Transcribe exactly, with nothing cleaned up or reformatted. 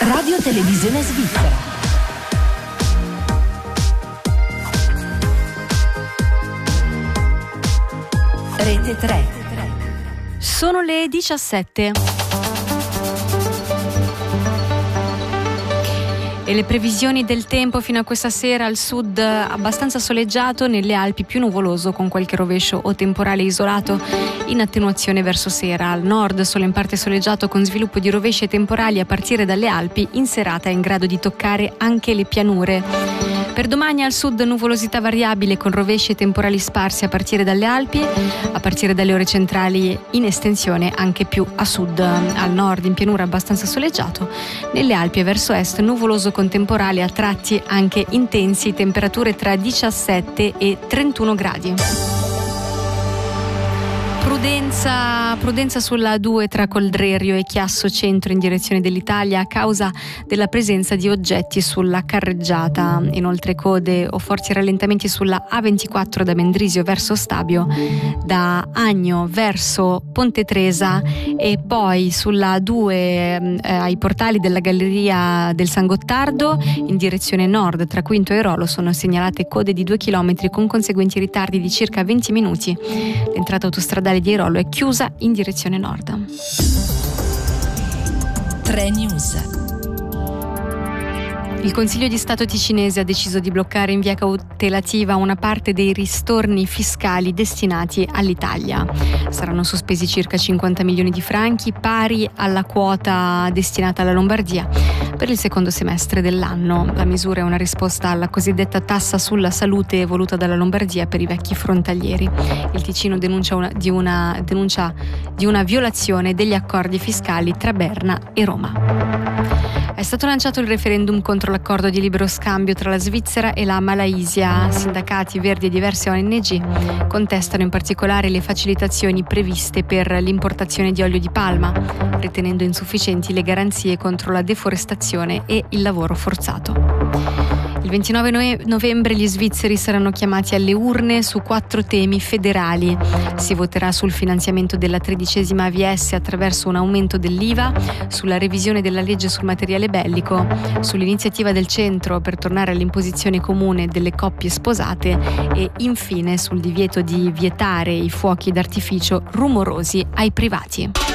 Radio Televisione Svizzera. Rete tre. Sono le diciassette. E le previsioni del tempo fino a questa sera: al sud abbastanza soleggiato, nelle Alpi più nuvoloso con qualche rovescio o temporale isolato in attenuazione verso sera. Al nord sole in parte soleggiato con sviluppo di rovesci e temporali a partire dalle Alpi, in serata è in grado di toccare anche le pianure. Per domani al sud nuvolosità variabile con rovesci e temporali sparsi a partire dalle Alpi, a partire dalle ore centrali in estensione anche più a sud. Al nord in pianura abbastanza soleggiato, nelle Alpi e verso est nuvoloso con temporali a tratti anche intensi, temperature tra diciassette e trentuno gradi. Prudenza, prudenza sulla A due tra Coldrerio e Chiasso Centro in direzione dell'Italia a causa della presenza di oggetti sulla carreggiata. Inoltre code o forti rallentamenti sulla A ventiquattro da Mendrisio verso Stabio, da Agno verso Ponte Tresa e poi sulla A due eh, ai portali della Galleria del San Gottardo in direzione nord tra Quinto e Rolo sono segnalate code di due chilometri con conseguenti ritardi di circa venti minuti. L'entrata autostradale di Airolo è chiusa in direzione nord. tre News. Il Consiglio di Stato ticinese ha deciso di bloccare in via cautelativa una parte dei ristorni fiscali destinati all'Italia. Saranno sospesi circa cinquanta milioni di franchi, pari alla quota destinata alla Lombardia per il secondo semestre dell'anno. La misura è una risposta alla cosiddetta tassa sulla salute voluta dalla Lombardia per i vecchi frontalieri. Il Ticino denuncia una, di, una, denuncia di una violazione degli accordi fiscali tra Berna e Roma. È stato lanciato il referendum contro l'accordo di libero scambio tra la Svizzera e la Malaysia. Sindacati, Verdi e diverse O N G contestano in particolare le facilitazioni previste per l'importazione di olio di palma, ritenendo insufficienti le garanzie contro la deforestazione e il lavoro forzato. Il ventinove novembre gli svizzeri saranno chiamati alle urne su quattro temi federali. Si voterà sul finanziamento della tredicesima A V S attraverso un aumento dell'I V A, sulla revisione della legge sul materiale bellico, sull'iniziativa del centro per tornare all'imposizione comune delle coppie sposate e infine sul divieto di vietare i fuochi d'artificio rumorosi ai privati.